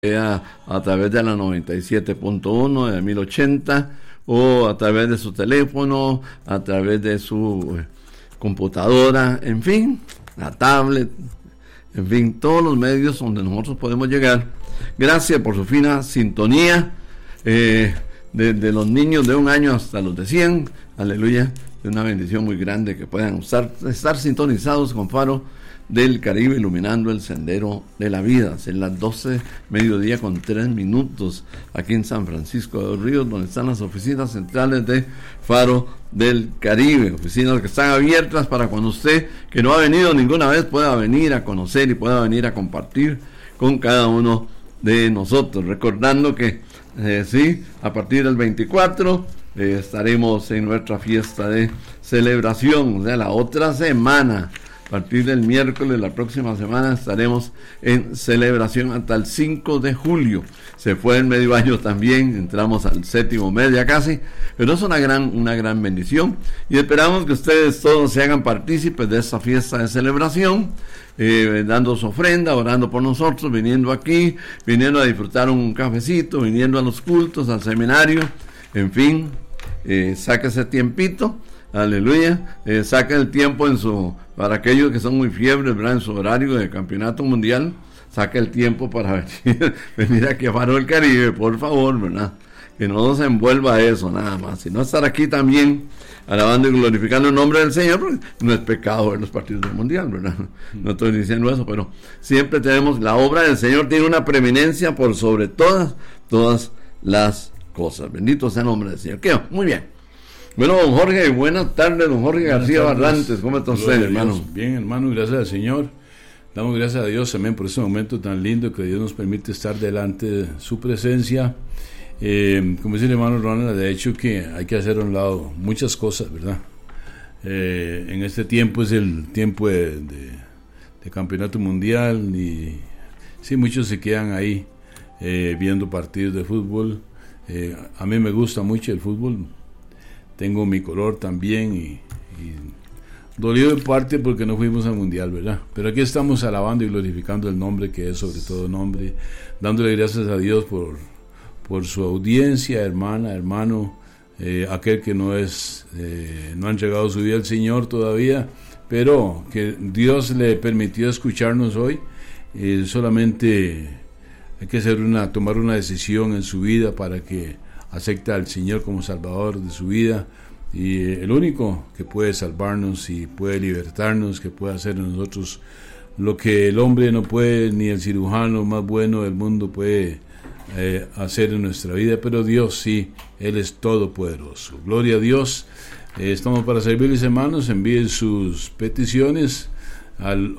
a través de la 97.1 de 1080 o a través de su teléfono, a través de su computadora, en fin, la tablet, en fin, todos los medios donde nosotros podemos llegar. Gracias por su fina sintonía, desde los niños de 1 año hasta los de 100, aleluya, es una bendición muy grande que puedan estar sintonizados con Faro del Caribe, iluminando el sendero de la vida. Es las 12 mediodía con 3 minutos aquí en San Francisco de los Ríos, donde están las oficinas centrales de Faro del Caribe, oficinas que están abiertas para cuando usted, que no ha venido ninguna vez, pueda venir a conocer y pueda venir a compartir con cada uno de nosotros. Recordando que sí, a partir del 24 estaremos en nuestra fiesta de celebración, o sea, la otra semana. A partir del miércoles, la próxima semana, estaremos en celebración hasta el 5 de julio. Se fue el medio año también, entramos al 7º mes ya casi, pero es una gran bendición. Y esperamos que ustedes todos se hagan partícipes de esta fiesta de celebración, dando su ofrenda, orando por nosotros, viniendo aquí, viniendo a disfrutar un cafecito, viniendo a los cultos, al seminario, en fin, saque ese tiempito. Aleluya, saca el tiempo para aquellos que son muy fiebres, ¿verdad? En su horario de campeonato mundial, saca el tiempo para venir aquí a Faro del Caribe, por favor, ¿verdad? Que no nos envuelva eso nada más, sino estar aquí también alabando y glorificando el nombre del Señor, porque no es pecado ver los partidos del mundial, ¿verdad? No estoy diciendo eso, pero siempre tenemos, la obra del Señor tiene una preeminencia por sobre todas las cosas. Bendito sea el nombre del Señor. ¿Qué? Muy bien. Bueno, don Jorge, buenas tardes, don Jorge García Barrantes, ¿cómo está usted, hermano? Bien, hermano, gracias al Señor. Damos gracias a Dios también por este momento tan lindo que Dios nos permite estar delante de su presencia. Como dice el hermano Ronald, de hecho que hay que hacer a un lado muchas cosas, ¿verdad? En este tiempo es el tiempo de campeonato mundial y sí, muchos se quedan ahí viendo partidos de fútbol. A mí me gusta mucho el fútbol. Tengo mi color también y dolido en parte porque no fuimos al mundial, ¿verdad? Pero aquí estamos alabando y glorificando el nombre que es sobre todo nombre, dándole gracias a Dios por su audiencia, hermano, aquel que no han llegado a su vida al Señor todavía, pero que Dios le permitió escucharnos hoy. Solamente hay que tomar una decisión en su vida para que acepta al Señor como Salvador de su vida, y el único que puede salvarnos y puede libertarnos, que puede hacer en nosotros lo que el hombre no puede, ni el cirujano más bueno del mundo puede hacer en nuestra vida, pero Dios sí, Él es todopoderoso. Gloria a Dios. Estamos para servirles, hermanos. Envíen sus peticiones al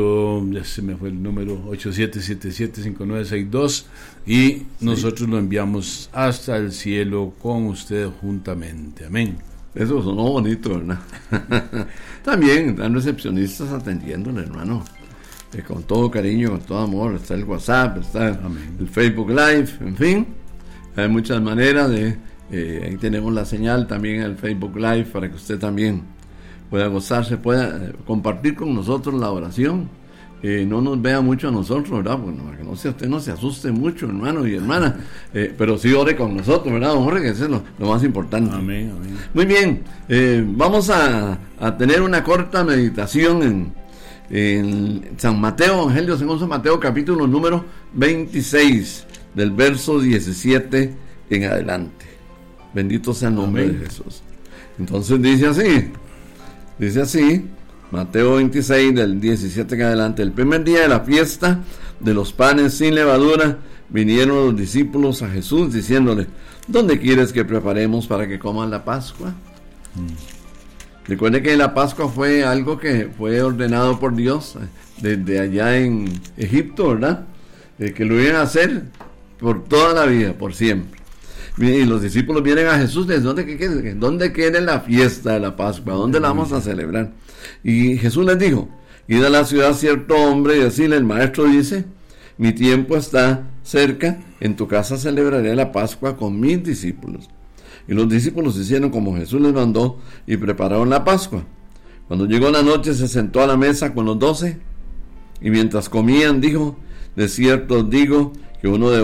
8777-5962 y nosotros lo enviamos hasta el cielo con usted juntamente. Amén. Eso sonó bonito, ¿verdad? También están recepcionistas atendiéndole, hermano, con todo cariño, con todo amor. Está el WhatsApp, está el Facebook Live, en fin, hay muchas maneras ahí tenemos la señal también en el Facebook Live para que usted también pueda gozarse, pueda compartir con nosotros la oración. No nos vea mucho a nosotros, ¿verdad? Bueno, para que usted no se asuste mucho, hermano y hermana, pero sí ore con nosotros, ¿verdad, don Jorge? Que eso es lo más importante. Amén. Muy bien, vamos a tener una corta meditación en San Mateo, Evangelio según San Mateo, capítulo número 26, del verso 17 en adelante. Bendito sea el nombre de Jesús. Entonces dice así, Mateo 26, del 17 en adelante. El primer día de la fiesta de los panes sin levadura, vinieron los discípulos a Jesús diciéndole: ¿dónde quieres que preparemos para que coman la Pascua? Recuerde que la Pascua fue algo que fue ordenado por Dios desde allá en Egipto, ¿verdad? Que lo iban a hacer por toda la vida, por siempre. Y los discípulos vienen a Jesús y dicen: ¿dónde quiere la fiesta de la Pascua? ¿Dónde la vamos a celebrar? Y Jesús les dijo: id a la ciudad cierto hombre y decirle: el maestro dice, mi tiempo está cerca, en tu casa celebraré la Pascua con mis discípulos. Y los discípulos hicieron como Jesús les mandó y prepararon la Pascua. Cuando llegó la noche, se sentó a la mesa con los 12 y mientras comían dijo: de cierto os digo que uno de